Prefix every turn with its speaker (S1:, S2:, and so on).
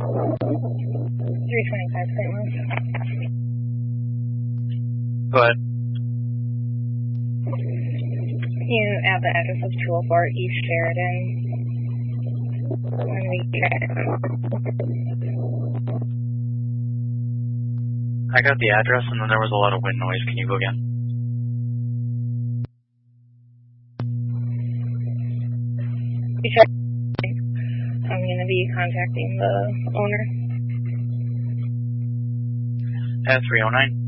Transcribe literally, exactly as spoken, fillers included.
S1: three twenty-five Saint Louis.
S2: Go ahead.
S1: You have the address of two oh four East Sheridan. When we
S2: I got the address, and then there was a lot of wind noise. Can you go again?
S1: I'm going to be contacting the owner.
S2: At three oh nine.